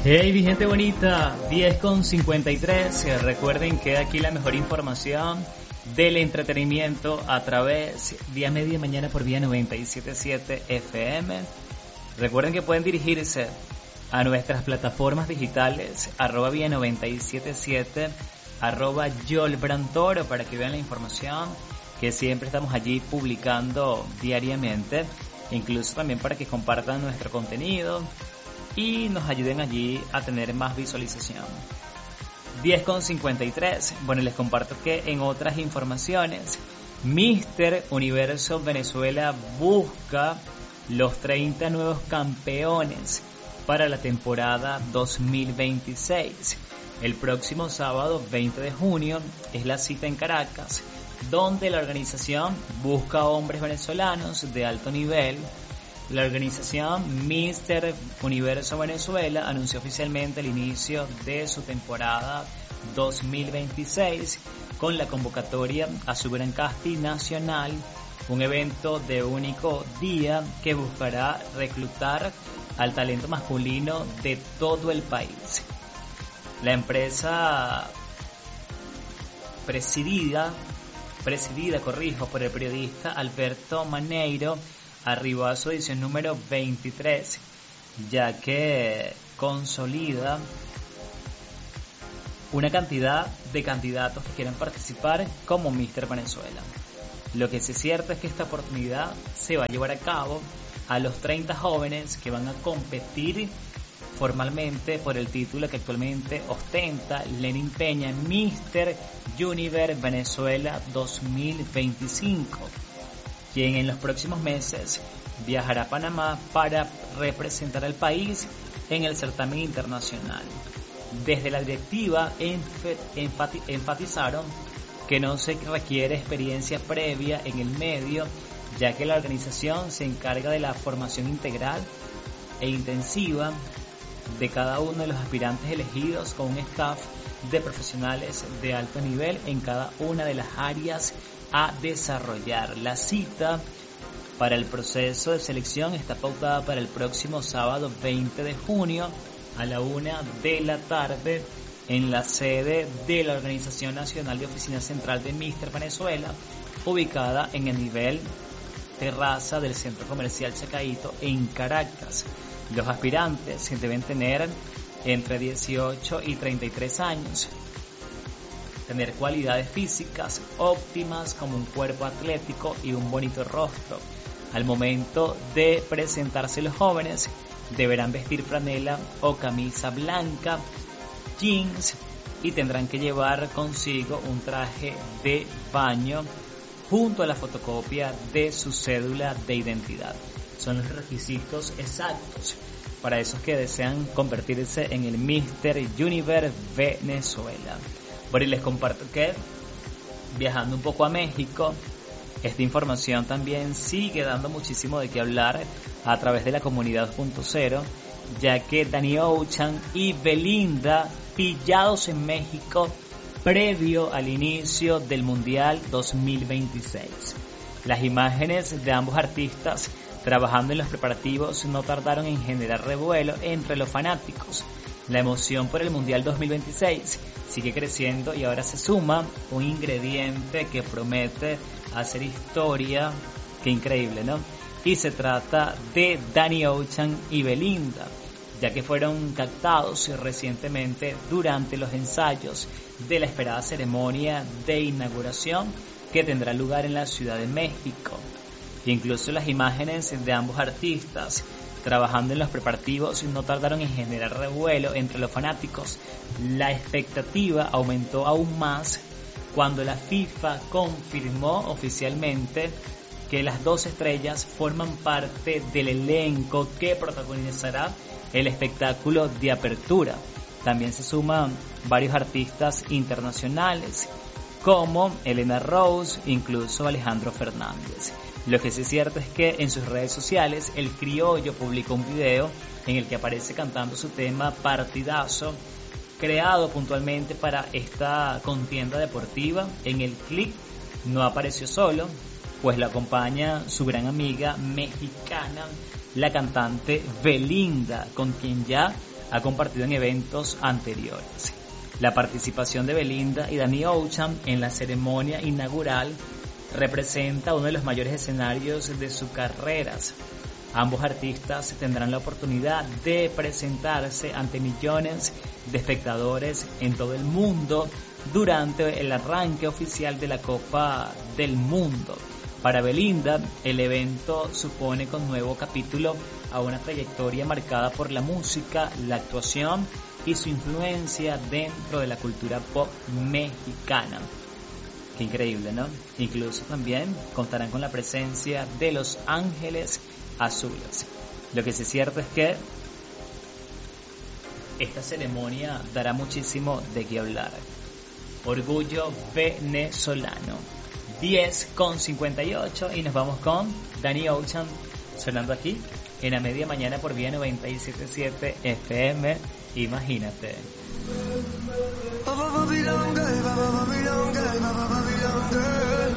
Hey, mi gente bonita, 10:53. Recuerden que aquí la mejor información del entretenimiento a través día media mañana por vía 97.7 FM. Recuerden que pueden dirigirse a nuestras plataformas digitales @vía 97.7, @yolbrantoro, para que vean la información que siempre estamos allí publicando diariamente, incluso también para que compartan nuestro contenido y nos ayuden allí a tener más visualización. 10:53. Bueno, les comparto que en otras informaciones, Mister Universo Venezuela busca los 30 nuevos campeones para la temporada 2026. El próximo sábado 20 de junio es la cita en Caracas, donde la organización busca hombres venezolanos de alto nivel. La organización Mister Universo Venezuela anunció oficialmente el inicio de su temporada 2026 con la convocatoria a su Gran Casting Nacional, un evento de único día que buscará reclutar al talento masculino de todo el país. La empresa presidida por el periodista Alberto Maneiro arribó a su edición número 23, ya que consolida una cantidad de candidatos que quieren participar como Mister Venezuela. Lo que sí es cierto es que esta oportunidad se va a llevar a cabo a los 30 jóvenes que van a competir formalmente por el título que actualmente ostenta Lenin Peña, Mister Universe Venezuela 2025, quien en los próximos meses viajará a Panamá para representar al país en el certamen internacional. Desde la directiva enfatizaron que no se requiere experiencia previa en el medio, ya que la organización se encarga de la formación integral e intensiva de cada uno de los aspirantes elegidos, con un staff de profesionales de alto nivel en cada una de las áreas a desarrollar. La cita para el proceso de selección está pautada para el próximo sábado 20 de junio a la 1 de la tarde en la sede de la Organización Nacional de Oficina Central de Mister Venezuela, ubicada en el nivel terraza del Centro Comercial Chacaíto en Caracas. Los aspirantes deben tener entre 18 y 33 años, tener cualidades físicas óptimas como un cuerpo atlético y un bonito rostro. Al momento de presentarse, los jóvenes deberán vestir franela o camisa blanca, jeans, y tendrán que llevar consigo un traje de baño junto a la fotocopia de su cédula de identidad. Son los requisitos exactos para esos que desean convertirse en el Mister Universe Venezuela. Bueno, y les comparto que, viajando un poco a México, esta información también sigue dando muchísimo de qué hablar a través de la comunidad 2.0, ya que Danny Ocean y Belinda pillados en México previo al inicio del Mundial 2026. Las imágenes de ambos artistas trabajando en los preparativos no tardaron en generar revuelo entre los fanáticos. La emoción por el Mundial 2026 sigue creciendo y ahora se suma un ingrediente que promete hacer historia. Qué increíble, ¿no? Y se trata de Danny Ocean y Belinda, ya que fueron captados recientemente durante los ensayos de la esperada ceremonia de inauguración que tendrá lugar en la Ciudad de México. Incluso las imágenes de ambos artistas trabajando en los preparativos no tardaron en generar revuelo entre los fanáticos. La expectativa aumentó aún más cuando la FIFA confirmó oficialmente que las dos estrellas forman parte del elenco que protagonizará el espectáculo de apertura. También se suman varios artistas internacionales como Elena Rose, incluso Alejandro Fernández. Lo que sí es cierto es que en sus redes sociales el criollo publicó un video en el que aparece cantando su tema Partidazo, creado puntualmente para esta contienda deportiva. En el clip no apareció solo, pues lo acompaña su gran amiga mexicana, la cantante Belinda, con quien ya ha compartido en eventos anteriores. La participación de Belinda y Danny Ocean en la ceremonia inaugural representa uno de los mayores escenarios de sus carreras. Ambos artistas tendrán la oportunidad de presentarse ante millones de espectadores en todo el mundo durante el arranque oficial de la Copa del Mundo. Para Belinda, el evento supone un nuevo capítulo a una trayectoria marcada por la música, la actuación y su influencia dentro de la cultura pop mexicana. Qué increíble, ¿no? Incluso también contarán con la presencia de Los Ángeles Azules. Lo que sí es cierto es que esta ceremonia dará muchísimo de qué hablar. Orgullo venezolano. 10:58 y nos vamos con Danny Ocean sonando aquí en A Media Mañana por Vía 97.7 FM. Imagínate.